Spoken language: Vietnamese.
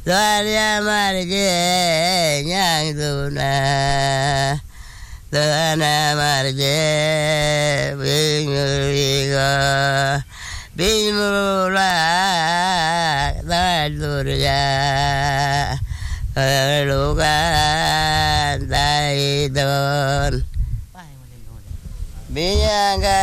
Doria marge nyang duna Dana marge binguriga Bimura Daduria Lugan Daidon Binyanga